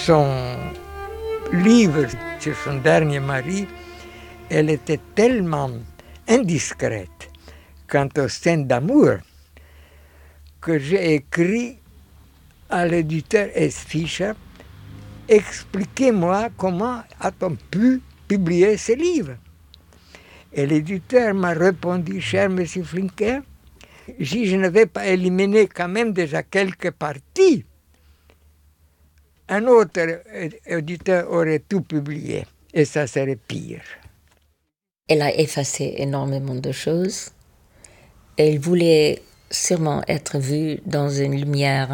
son livre sur son dernier mari, elle était tellement indiscrète quant aux scènes d'amour que j'ai écrit à l'éditeur S. Fischer: expliquez-moi comment a-t-on pu publier ce livre. Et l'éditeur m'a répondu: cher M. Flinker, je ne vais pas éliminer quand même déjà quelques parties. Un autre éditeur aurait tout publié, et ça serait pire. Elle a effacé énormément de choses. Elle voulait sûrement être vue dans une lumière